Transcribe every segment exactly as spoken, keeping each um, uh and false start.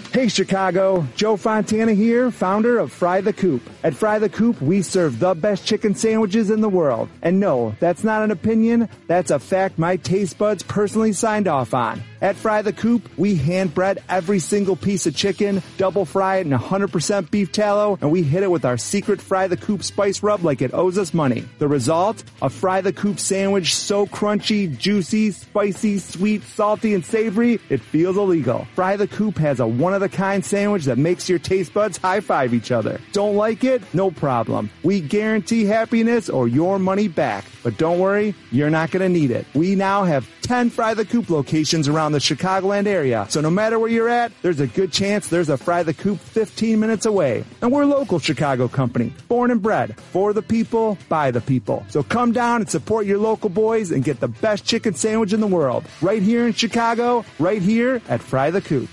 Hey Chicago, Joe Fontana here, founder of Fry the Coop. At Fry the Coop, we serve the best chicken sandwiches in the world. And no, that's not an opinion, that's a fact my taste buds personally signed off on. At Fry the Coop, we hand bread every single piece of chicken, double fry it in one hundred percent beef tallow, and we hit it with our secret Fry the Coop spice rub like it owes us money. The result? A Fry the Coop sandwich so crunchy, juicy, spicy, sweet, salty, and savory, it feels illegal. Fry the Coop has a one-of-a-kind sandwich that makes your taste buds high-five each other. Don't like it? No problem. We guarantee happiness or your money back. But don't worry, you're not going to need it. We now have ten Fry the Coop locations around the Chicagoland area. So no matter where you're at, there's a good chance there's a Fry the Coop fifteen minutes away. And we're a local Chicago company, born and bred, for the people, by the people. So come down and support your local boys and get the best chicken sandwich in the world. Right here in Chicago, right here at Fry the Coop.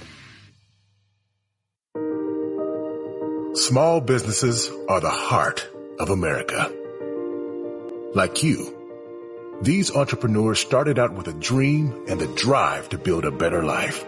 Small businesses are the heart of America. Like you, these entrepreneurs started out with a dream and the drive to build a better life.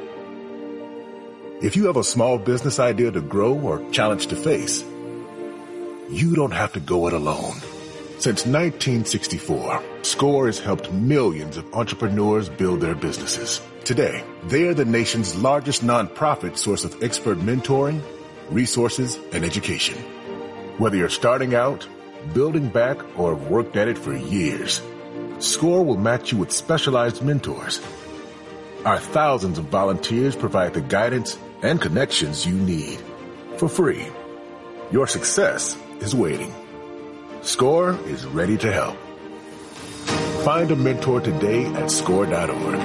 If you have a small business idea to grow or challenge to face, you don't have to go it alone. Since nineteen sixty-four, SCORE has helped millions of entrepreneurs build their businesses. Today, they are the nation's largest nonprofit source of expert mentoring, resources, and education. Whether you're starting out, building back, or have worked at it for years, SCORE will match you with specialized mentors. Our thousands of volunteers provide the guidance and connections you need for free. Your success is waiting. SCORE is ready to help. Find a mentor today at score dot org.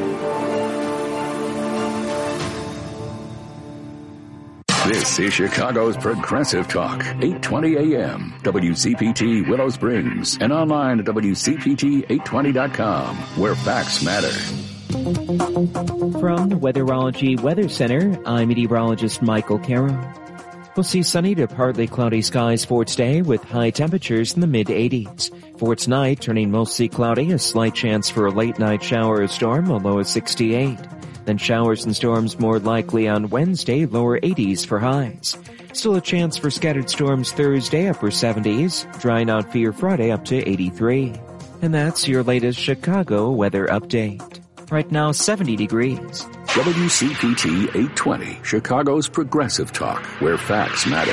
This is Chicago's Progressive Talk, eight twenty A M, W C P T Willow Springs, and online at W C P T eight twenty dot com, where facts matter. From the Weatherology Weather Center, I'm meteorologist Michael Carroll. We'll see sunny to partly cloudy skies for today with high temperatures in the mid-eighties. For tonight, turning mostly cloudy, a slight chance for a late-night shower or storm, a low of sixty-eight. Then showers and storms more likely on Wednesday, lower eighties for highs. Still a chance for scattered storms Thursday, upper seventies. Drying out for your Friday, up to eighty-three. And that's your latest Chicago weather update. Right now, seventy degrees. W C P T eight twenty, Chicago's Progressive Talk, where facts matter.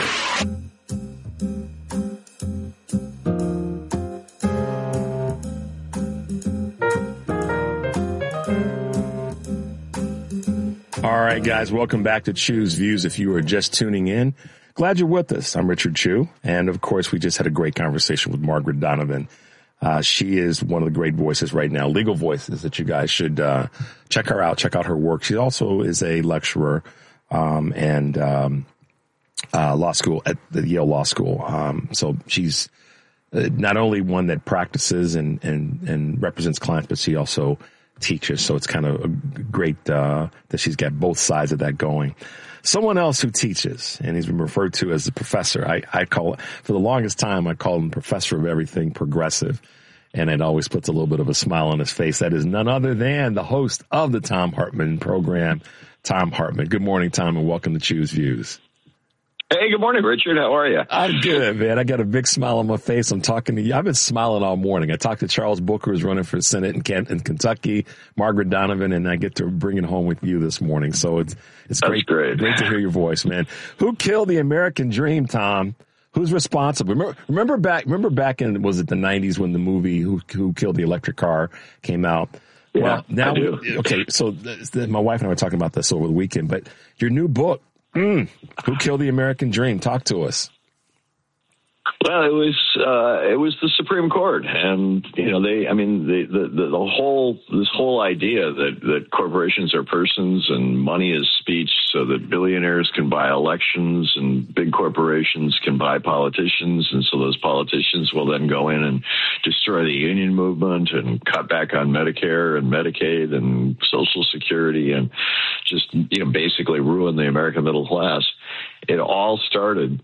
All right, guys, welcome back to Chew's Views. If you are just tuning in, glad you're with us. I'm Richard Chew, and of course, we just had a great conversation with Margaret Donovan. Uh, she is one of the great voices right now, legal voices that you guys should uh, check her out, check out her work. She also is a lecturer um, and um, uh, law school at the Yale Law School. Um, so she's uh, not only one that practices and, and, and represents clients, but she also teaches. So it's kind of a great uh, that she's got both sides of that going. Someone else who teaches, and he's been referred to as the professor. I, I call it, for the longest time, I called him professor of everything progressive. And it always puts a little bit of a smile on his face. That is none other than the host of the Thom Hartmann program, Thom Hartmann. Good morning, Thom, and welcome to Chew's Views. Hey, good morning, Richard. How are you? I'm good, man. I got a big smile on my face. I'm talking to you. I've been smiling all morning. I talked to Charles Booker, who's running for Senate in, Kent, in Kentucky, Margaret Donovan, and I get to bring it home with you this morning. So it's it's That's great, great. great to hear your voice, man. Who killed the American dream, Thom? Who's responsible? Remember, remember back, remember back in, was it the nineties when the movie Who, Who Killed the Electric Car came out? Yeah, well, now, I do. we, okay, so th- th- my wife and I were talking about this over the weekend, but your new book, Mm. Who Killed the American Dream? Talk to us. Well, it was uh, it was the Supreme Court, and you know they. I mean, the the the, the whole this whole idea that that corporations are persons and money is speech, so that billionaires can buy elections and big corporations can buy politicians, and so those politicians will then go in and destroy the union movement and cut back on Medicare and Medicaid and Social Security and just you know basically ruin the American middle class. It all started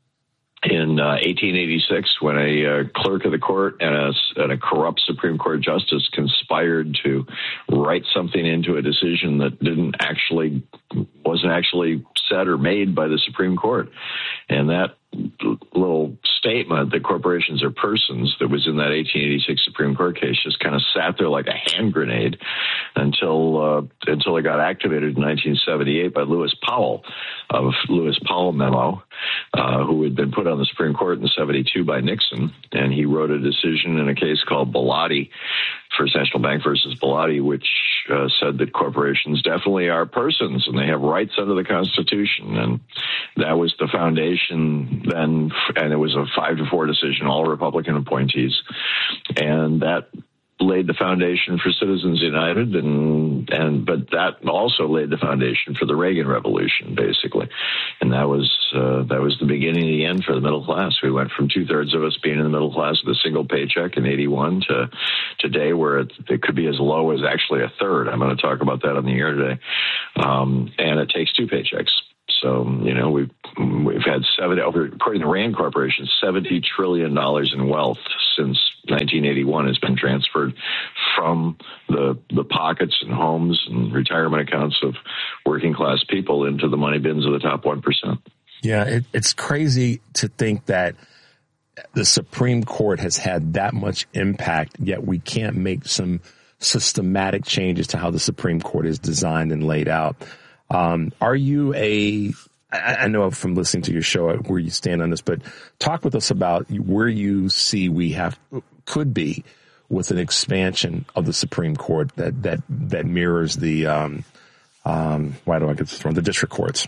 in uh, eighteen eighty-six, when a uh, clerk of the court and a, and a corrupt Supreme Court justice conspired to write something into a decision that didn't actually wasn't actually said or made by the Supreme Court. And that little statement that corporations are persons that was in that eighteen eighty-six Supreme Court case just kind of sat there like a hand grenade until uh, until it got activated in nineteen seventy-eight by Lewis Powell of Lewis Powell Memo, uh, who had been put on the Supreme Court in seventy-two by Nixon. And he wrote a decision in a case called Bellotti, First National Bank versus Bellotti, which uh, said that corporations definitely are persons and they have rights under the Constitution. And that was the foundation then, and it was a five to four decision, all Republican appointees. And that laid the foundation for Citizens United, and and but that also laid the foundation for the Reagan Revolution, basically. And that was uh, that was the beginning of the end for the middle class. We went from two thirds of us being in the middle class with a single paycheck in eighty-one to today, where it, it could be as low as actually a third. I'm going to talk about that on the air today. Um, and it takes two paychecks. So, you know, we've, we've had seven, over, according to Rand Corporation, seventy trillion dollars in wealth since nineteen eighty-one has been transferred from the the pockets and homes and retirement accounts of working class people into the money bins of the top one percent. Yeah, it, it's crazy to think that the Supreme Court has had that much impact, yet we can't make some systematic changes to how the Supreme Court is designed and laid out. Um, are you a, I, I know from listening to your show where you stand on this, but talk with us about where you see we have, could be with an expansion of the Supreme Court that, that, that mirrors the, um, um, why do I get this wrong? The district courts.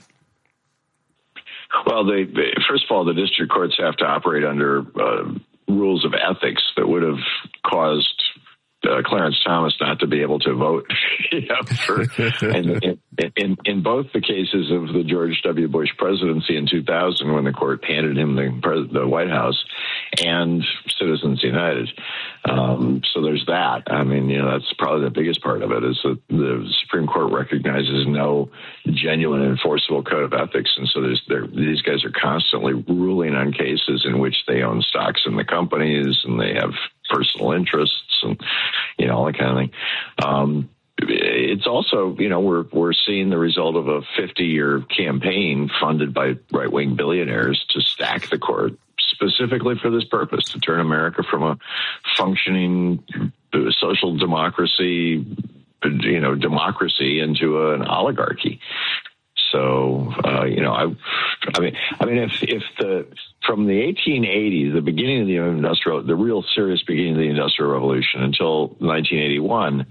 Well, they, they, first of all, the district courts have to operate under uh, rules of ethics that would have caused Uh, Clarence Thomas not to be able to vote. you know, for, and in, in, in both the cases of the George W. Bush presidency in two thousand, when the court handed him the, pres- the White House, and Citizens United. Um, so there's that. I mean, you know, that's probably the biggest part of it, is that the Supreme Court recognizes no genuine enforceable code of ethics. And so there's, these guys are constantly ruling on cases in which they own stocks in the companies and they have personal interests and, you know, all that kind of thing. Um, it's also, you know, we're we're seeing the result of a fifty-year campaign funded by right-wing billionaires to stack the court specifically for this purpose, to turn America from a functioning social democracy, you know, democracy into an oligarchy. So, uh, you know, I, I mean, I mean, if, if the, from the eighteen eighties, the beginning of the industrial, the real serious beginning of the Industrial Revolution until nineteen eighty-one,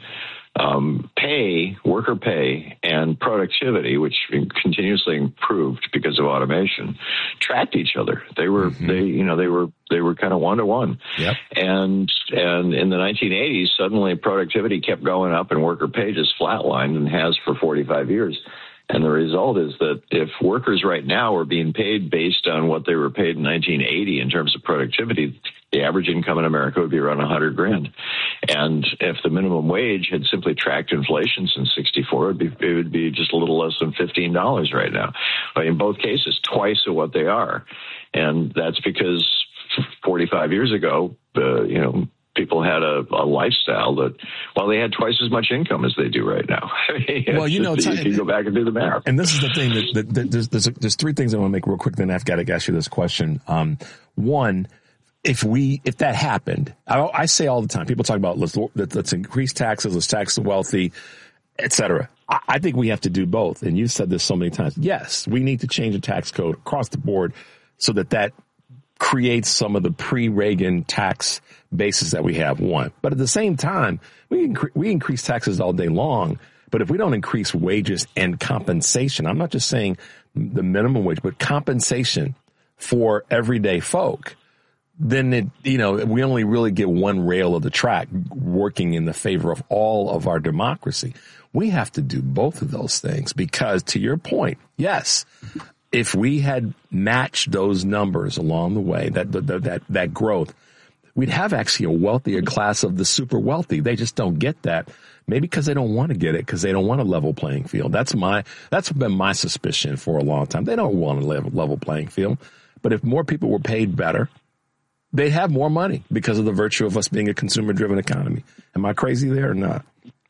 um, pay, worker pay, and productivity, which continuously improved because of automation, tracked each other. They were, mm-hmm. they, you know, they were, they were kind of one to one. Yep. And, and in the nineteen eighties, suddenly productivity kept going up and worker pay just flatlined, and has for forty-five years. And the result is that if workers right now are being paid based on what they were paid in nineteen eighty in terms of productivity, the average income in America would be around one hundred grand. And if the minimum wage had simply tracked inflation since sixty-four, it would be, it would be just a little less than fifteen dollars right now. But in both cases, twice of what they are. And that's because forty-five years ago, uh, you know, people had a, a lifestyle that, well, they had twice as much income as they do right now. I mean, well, you know, just, you can go back and do the math. And this is the thing that, that, that there's, there's, there's three things I want to make real quick. Then I've got to ask you this question. Um, one, if we, if that happened, I, I say all the time, people talk about let's, let's increase taxes, let's tax the wealthy, et cetera. I, I think we have to do both. And you've said this so many times. Yes, we need to change the tax code across the board so that that creates some of the pre-Reagan tax bases that we have, one. But at the same time, we incre- we increase taxes all day long. But if we don't increase wages and compensation, I'm not just saying the minimum wage, but compensation for everyday folk, then it, you know, we only really get one rail of the track working in the favor of all of our democracy. We have to do both of those things because, to your point, yes, if we had matched those numbers along the way, that that that, that growth, we'd have actually a wealthier class of the super wealthy. They just don't get that, maybe because they don't want to get it, because they don't want a level playing field. That's my that's been my suspicion for a long time. They don't want a level, level playing field. But if more people were paid better, they'd have more money because of the virtue of us being a consumer-driven economy. Am I crazy there or not?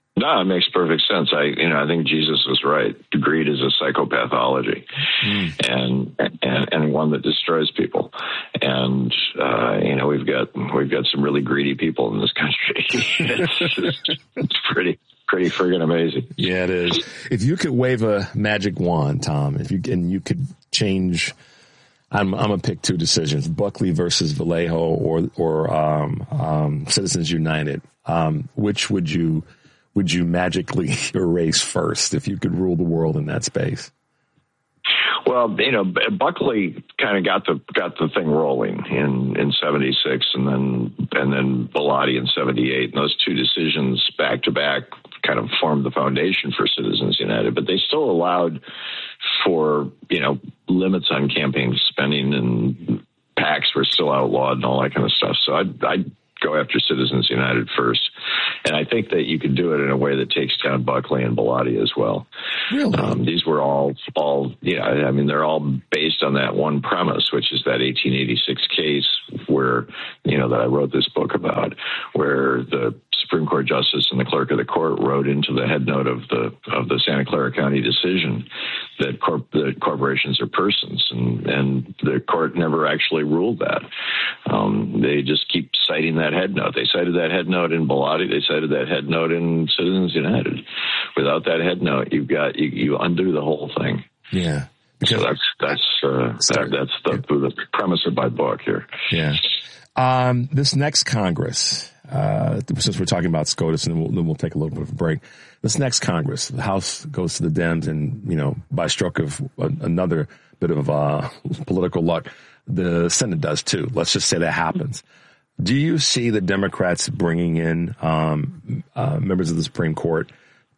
No, it makes perfect sense. I, you know, I think Jesus was right. Greed is a psychopathology, mm. and and and one that destroys people. And uh, you know, we've got we've got some really greedy people in this country. it's, just, it's pretty pretty friggin' amazing. Yeah, it is. If you could wave a magic wand, Tom, if you and you could change. I'm I'm gonna pick two decisions: Buckley versus Vallejo, or or um, um, Citizens United. Um, which would you would you magically erase first if you could rule the world in that space? Well, you know, Buckley kind of got the got the thing rolling in in seventy-six, and then and then Bellotti in seventy-eight. And those two decisions back to back kind of formed the foundation for Citizens United. But they still allowed for, you know, limits on campaign spending, and PACs were still outlawed and all that kind of stuff. So I'd, I'd go after Citizens United first. And I think that you could do it in a way that takes down Buckley and Bellotti as well. Really? Um, these were all, all, yeah, I mean, they're all based on that one premise, which is that eighteen eighty-six case where, you know, that I wrote this book about, where the Supreme Court justice and the clerk of the court wrote into the head note of the of the Santa Clara County decision that corp- that corporations are persons, and, and the court never actually ruled that. Um, they just keep citing that head note. They cited that head note in Bellotti. They cited that head note in Citizens United. Without that head note, you've got you, you undo the whole thing. Yeah. So that's that's uh, that, that's the, the premise of my book here. Yeah. Um, this next Congress, uh, since we're talking about SCOTUS, and then we'll, then we'll take a little bit of a break. This next Congress, the House goes to the Dems, and, you know, by stroke of a, another bit of uh, political luck, the Senate does too. Let's just say that happens. Do you see the Democrats bringing in um, uh, members of the Supreme Court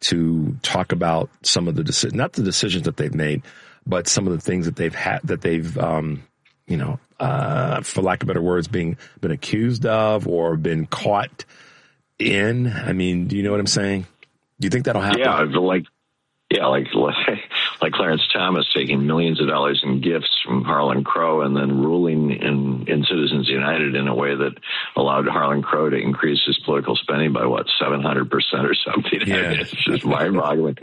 to talk about some of the decisions, not the decisions that they've made, but some of the things that they've had, that they've, um, you know, uh, for lack of better words, being been accused of or been caught in? I mean, do you know what I'm saying? Do you think that'll happen? Yeah, like, yeah, like, like Clarence Thomas taking millions of dollars in gifts from Harlan Crow and then ruling in, in Citizens United in a way that allowed Harlan Crow to increase his political spending by, what, seven hundred percent or something? Yeah. I mean, it's just mind-boggling.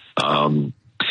um,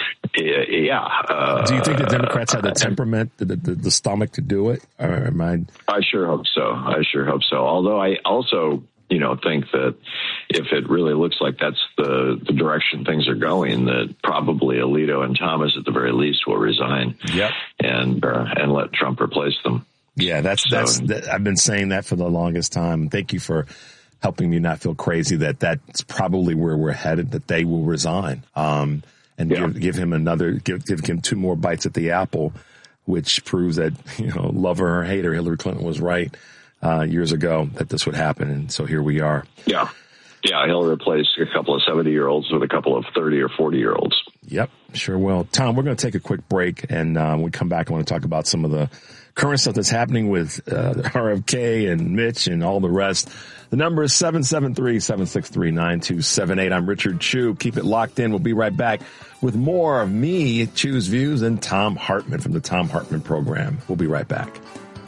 yeah. Uh, do you think the Democrats have the temperament, the, the, the stomach to do it? Or am I... I sure hope so. I sure hope so. Although I also... you know, think that if it really looks like that's the, the direction things are going, that probably Alito and Thomas at the very least will resign. Yep. And, uh, and let Trump replace them. Yeah, that's, so, that's, that, I've been saying that for the longest time. Thank you for helping me not feel crazy that that's probably where we're headed, that they will resign. Um, and yeah. give, give him another, give, give him two more bites at the apple, which proves that, you know, love her or hate her, Hillary Clinton was right. Uh, years ago that this would happen. And so here we are. Yeah. Yeah. He'll replace a couple of seventy year olds with a couple of thirty or forty year olds. Yep. Sure will. Tom, we're going to take a quick break. And uh, when we come back, I want to talk about some of the current stuff that's happening with uh, R F K and Mitch and all the rest. The number is seven seven three, seven six three, nine two seven eight. I'm Richard Chu. Keep it locked in. We'll be right back with more of me, Chu's Views, and Thom Hartmann from the Thom Hartmann Program. We'll be right back.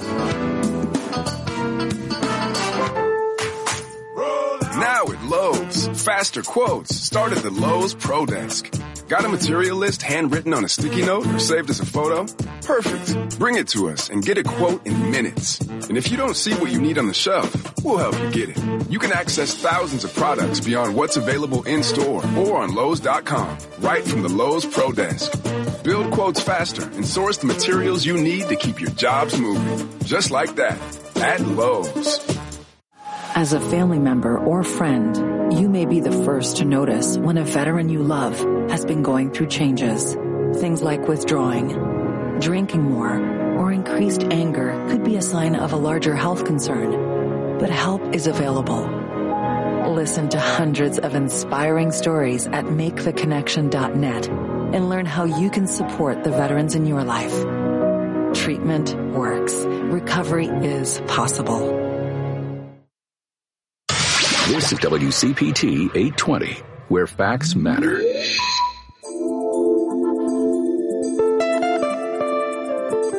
Now at Lowe's, faster quotes start at the Lowe's Pro Desk. Got a material list handwritten on a sticky note or saved as a photo? Perfect. Bring it to us and get a quote in minutes. And if you don't see what you need on the shelf, we'll help you get it. You can access thousands of products beyond what's available in store or on Lowe's dot com, right from the Lowe's Pro Desk. Build quotes faster and source the materials you need to keep your jobs moving. Just like that, at Lowe's. As a family member or friend, you may be the first to notice when a veteran you love has been going through changes. Things like withdrawing, drinking more, or increased anger could be a sign of a larger health concern. But help is available. Listen to hundreds of inspiring stories at make the connection dot net and learn how you can support the veterans in your life. Treatment works. Recovery is possible. This is W C P T eight twenty, where facts matter.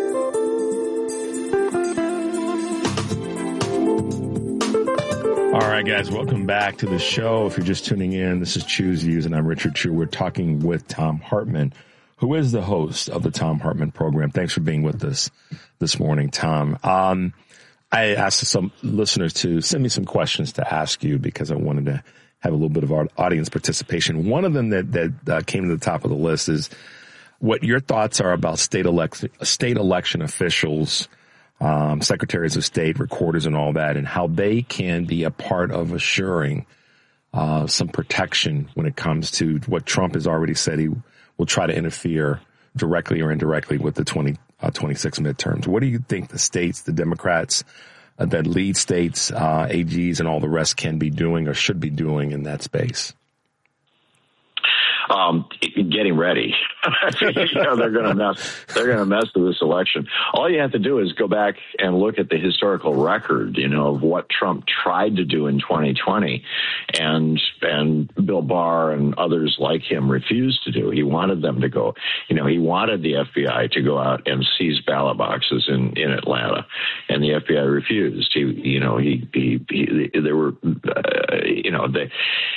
All right, guys, welcome back to the show. If you're just tuning in, this is Choose Views, and I'm Richard Chu. We're talking with Thom Hartmann, who is the host of the Thom Hartmann program. Thanks for being with us this morning, Tom. Um, I asked some listeners to send me some questions to ask you because I wanted to have a little bit of our audience participation. One of them that, that uh, came to the top of the list is what your thoughts are about state election, state election officials, um, secretaries of state, recorders, and all that, and how they can be a part of assuring uh, some protection when it comes to what Trump has already said he will try to interfere directly or indirectly with the twenty twenty-six midterms. What do you think the states, the Democrats uh, that lead states, uh, A Gs, and all the rest can be doing or should be doing in that space? Um, getting ready. you know, they're going to mess. They're going to mess with this election. All you have to do is go back and look at the historical record, you know, of what Trump tried to do in twenty twenty, and and Bill Barr and others like him refused to do. He wanted them to go. You know, he wanted the F B I to go out and seize ballot boxes in, in Atlanta, and the F B I refused. He, you know, he he, he there were, uh, you know, they.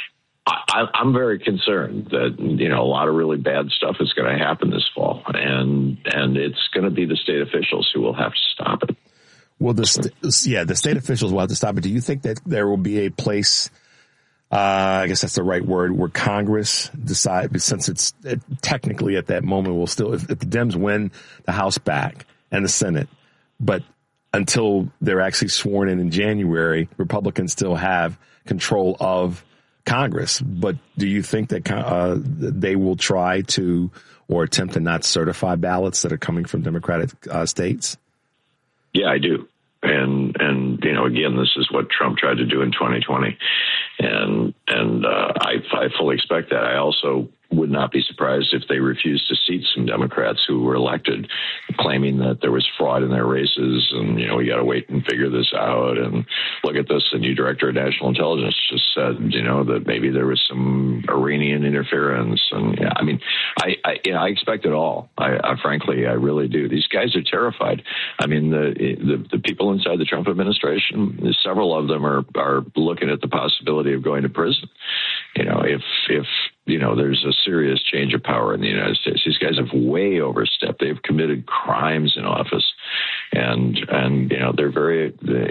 I, I'm very concerned that, you know, a lot of really bad stuff is going to happen this fall, and and it's going to be the state officials who will have to stop it. Well, the st- yeah, the state officials will have to stop it. Do you think that there will be a place, uh, I guess that's the right word, where Congress decide, since it's it, technically at that moment will still, if, if the Dems win the House back and the Senate, but until they're actually sworn in in January, Republicans still have control of Congress. But do you think that uh, they will try to or attempt to not certify ballots that are coming from Democratic uh, states? Yeah, I do. And, and, you know, again, this is what Trump tried to do in twenty twenty. And, and, uh, I, I fully expect that. I also would not be surprised if they refused to seat some Democrats who were elected, claiming that there was fraud in their races. And, you know, we got to wait and figure this out. And look at this. The new director of national intelligence just said, you know, that maybe there was some Iranian interference. And yeah, I mean, I, I, you know, I expect it all. I, I frankly, I really do. These guys are terrified. I mean, the, the, the people inside the Trump administration, several of them are, are looking at the possibility of going to prison. You know, if, if, you know, there's a serious change of power in the United States. These guys have way overstepped. They've committed crimes in office, and and you know they're very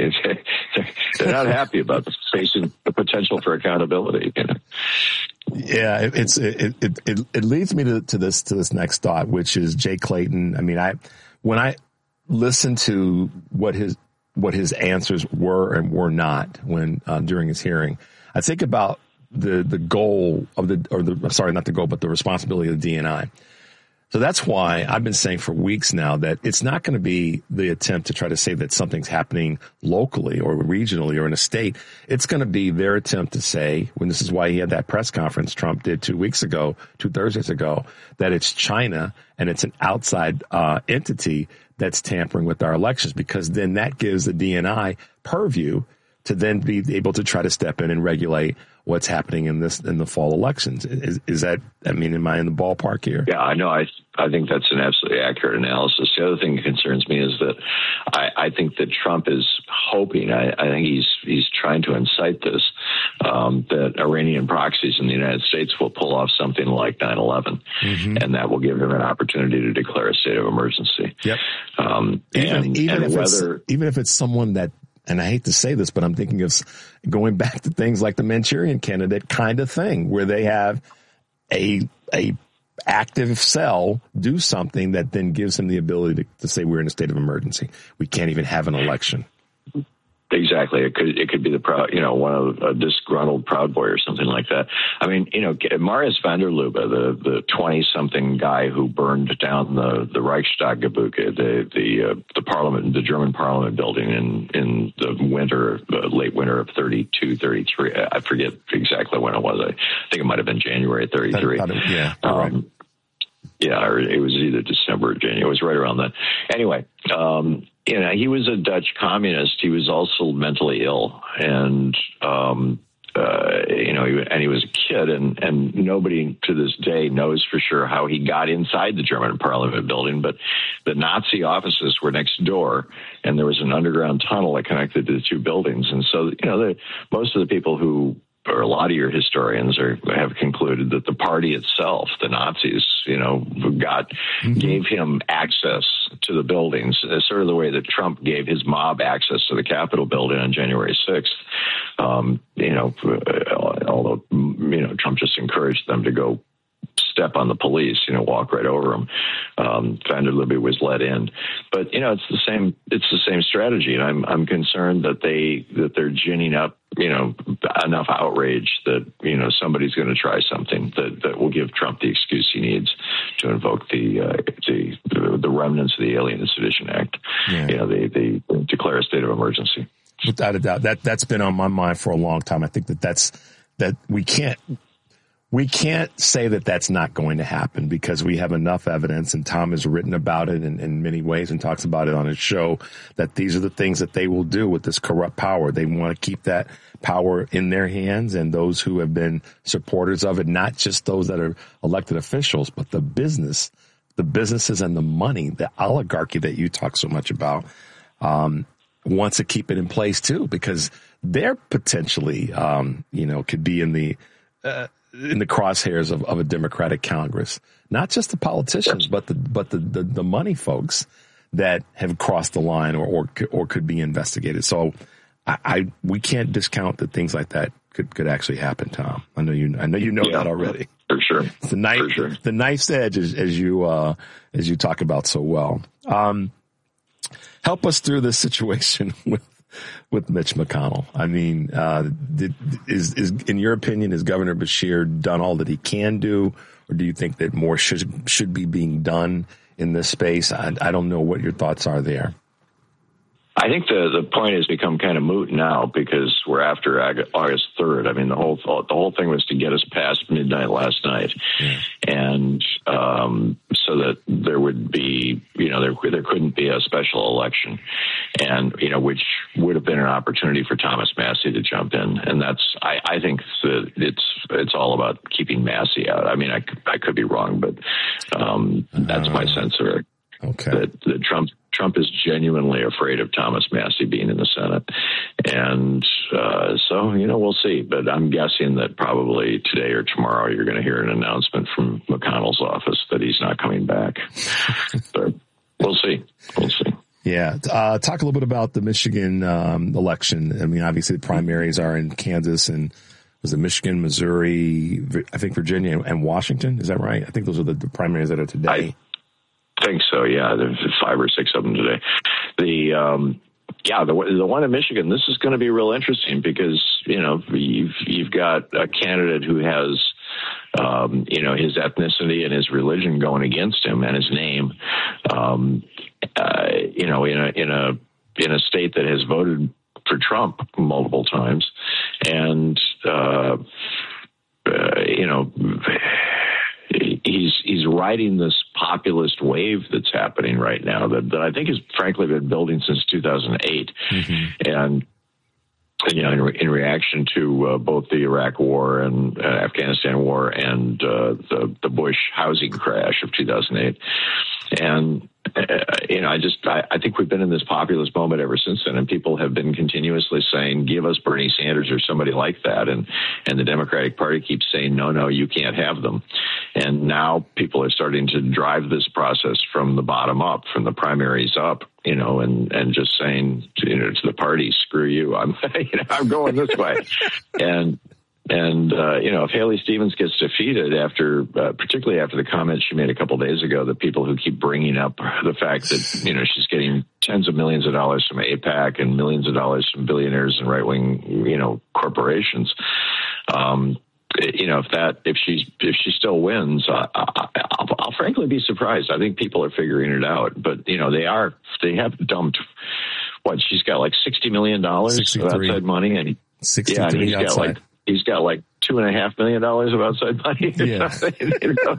they're not happy about facing the potential for accountability. You know? Yeah, it, it's it, it it it leads me to to this to this next thought, which is Jay Clayton. I mean, I when I listen to what his what his answers were and were not when uh, during his hearing, I think about the the goal of the, or the, sorry, not the goal, but the responsibility of the D N I. So that's why I've been saying for weeks now that it's not going to be the attempt to try to say that something's happening locally or regionally or in a state. It's going to be their attempt to say, when this is why he had that press conference Trump did two weeks ago, two Thursdays ago, that it's China and it's an outside uh, entity that's tampering with our elections, because then that gives the D N I purview to then be able to try to step in and regulate what's happening in this in the fall elections. Is, is that, I mean, am I in the ballpark here? Yeah, I know. I I think that's an absolutely accurate analysis. The other thing that concerns me is that I, I think that Trump is hoping, I, I think he's he's trying to incite this, um, that Iranian proxies in the United States will pull off something like nine eleven, mm-hmm. and that will give him an opportunity to declare a state of emergency. Yep. Um, even and, even, and if whether, it's, even if it's someone that, and I hate to say this, but I'm thinking of going back to things like the Manchurian Candidate kind of thing, where they have a a active cell do something that then gives them the ability to, to say we're in a state of emergency. We can't even have an election. Exactly. It could it could be the proud, you know, one of a disgruntled Proud Boy or something like that. I mean, you know, Marius van der Lubbe, the the twenty something guy who burned down the the Reichstag-Gebäude, the the uh, the parliament, the German parliament building in in the winter, uh, late winter of thirty-two, thirty-three. I forget exactly when it was. I think it might have been January thirty-three. Yeah. Um, right. Yeah, or it was either December or January. It was right around then. Anyway, um, you know, he was a Dutch communist. He was also mentally ill, and um, uh, you know, he, and he was a kid, and, and nobody to this day knows for sure how he got inside the German Parliament building, but the Nazi offices were next door, and there was an underground tunnel that connected to the two buildings. And so, you know, the, most of the people who, or a lot of your historians are, have concluded that the party itself, the Nazis, you know, got, mm-hmm. gave him access to the buildings, sort of the way that Trump gave his mob access to the Capitol building on January sixth. Um, you know, although, you know, Trump just encouraged them to go step on the police, you know, walk right over them. Um, van der Lubbe was let in, but you know, it's the same. It's the same strategy, and I'm I'm concerned that they that they're ginning up, you know, enough outrage that you know somebody's going to try something that, that will give Trump the excuse he needs to invoke the uh, the the remnants of the Alien and Sedition Act. Yeah. You know, they they declare a state of emergency. Without a doubt, that that's been on my mind for a long time. I think that that's that we can't. We can't say that that's not going to happen because we have enough evidence, and Tom has written about it in, in many ways and talks about it on his show, that these are the things that they will do with this corrupt power. They want to keep that power in their hands, and those who have been supporters of it, not just those that are elected officials, but the business, the businesses and the money, the oligarchy that you talk so much about, um, wants to keep it in place too, because they're potentially, um, you know, could be in the, uh, in the crosshairs of, of a Democratic Congress, not just the politicians, but the but the, the, the money folks that have crossed the line or or, or could be investigated. So I, I we can't discount that things like that could, could actually happen, Tom. I know you I know you know yeah, that already. For sure. It's the knife for sure. the knife's edge as, as you uh, as you talk about so well. Um, help us through this situation with. with Mitch McConnell. I mean, uh, did, is, is, in your opinion, has Governor Beshear done all that he can do, or do you think that more should, should be being done in this space? I, I don't know what your thoughts are there. I think the, the point has become kind of moot now because we're after August third. I mean, the whole the whole thing was to get us past midnight last night, yeah. and um, so that there would be, you know, there there couldn't be a special election, and you know, which would have been an opportunity for Thomas Massie to jump in, and that's I, I think that it's it's all about keeping Massie out. I mean, I I could be wrong, but um, that's my sense of it. Okay, that, that Trump. Trump is genuinely afraid of Thomas Massie being in the Senate. And uh, so, you know, we'll see. But I'm guessing that probably today or tomorrow you're going to hear an announcement from McConnell's office that he's not coming back. But we'll see. We'll see. Yeah. Uh, talk a little bit about the Michigan um, election. I mean, obviously the primaries are in Kansas and was it Michigan, Missouri, I think Virginia and Washington. Is that right? I think those are the, the primaries that are today. I, I think so. Yeah, there's five or six of them today. The um, yeah, the the one in Michigan. This is going to be real interesting because you know you've you've got a candidate who has um, you know his ethnicity and his religion going against him and his name. Um, uh, you know, in a in a in a state that has voted for Trump multiple times, and uh, uh, you know. He's he's riding this populist wave that's happening right now that, that I think has frankly been building since two thousand eight, mm-hmm. and you know in, re, in reaction to uh, both the Iraq War and uh, Afghanistan War and uh, the the Bush housing crash of two thousand eight, and uh, you know I just I, I think we've been in this populist moment ever since then, and people have been continuously saying, "Give us Bernie Sanders or somebody like that," and and the Democratic Party keeps saying, "No, no, you can't have them." And now people are starting to drive this process from the bottom up, from the primaries up, you know, and, and just saying, to, you know, to the party, screw you. I'm, you know, I'm going this way. and, and, uh, you know, if Haley Stevens gets defeated after, uh, particularly after the comments she made a couple days ago, the people who keep bringing up the fact that, you know, she's getting tens of millions of dollars from AIPAC and millions of dollars from billionaires and right wing, you know, corporations, um, you know, if that, if she's, if she still wins, uh, I, I'll, I'll frankly be surprised. I think people are figuring it out, but you know, they are, they have dumped what she's got like sixty million dollars of outside money, and yeah, and he's outside. got like, he's got like two and a half million dollars of outside money. Yeah. You know?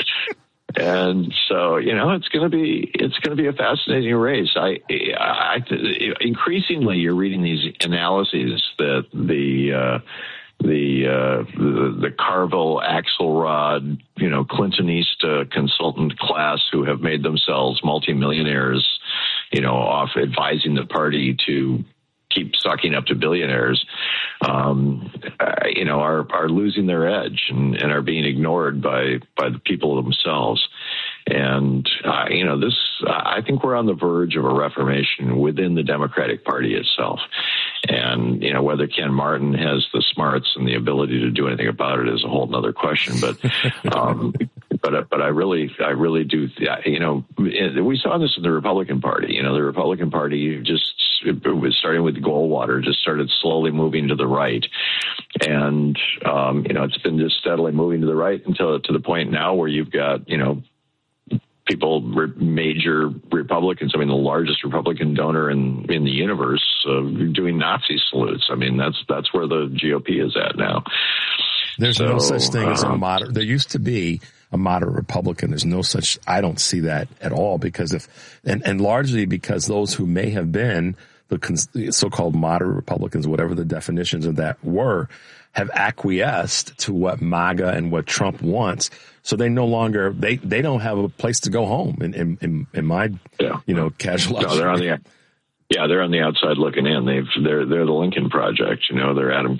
And so, you know, it's going to be, it's going to be a fascinating race. I, I, I increasingly you're reading these analyses that the, uh, the, uh, the the Carville, Axelrod, you know, Clintonista consultant class who have made themselves multimillionaires, you know, off advising the party to keep sucking up to billionaires, um, uh, you know, are are losing their edge and, and are being ignored by by the people themselves. And, uh, you know, this, I think we're on the verge of a reformation within the Democratic Party itself. And, you know, whether Ken Martin has the smarts and the ability to do anything about it is a whole nother question. But, um, but, but I really, I really do, you know, we saw this in the Republican Party. You know, the Republican Party just, it was starting with Goldwater, just started slowly moving to the right. And, um, you know, it's been just steadily moving to the right until to the point now where you've got, you know, people, major Republicans, I mean, the largest Republican donor in, in the universe, uh, doing Nazi salutes. I mean, that's that's where the G O P is at now. There's so, no such thing as a um, moderate. There used to be a moderate Republican. There's no such, I don't see that at all because if, and, and largely because those who may have been the so-called moderate Republicans, whatever the definitions of that were, have acquiesced to what MAGA and what Trump wants. So they no longer, they, they don't have a place to go home in, in, in, in my, yeah. you know, casual. No, they're on the, yeah, they're on the outside looking in. They've, they're, they're the Lincoln Project, you know, they're Adam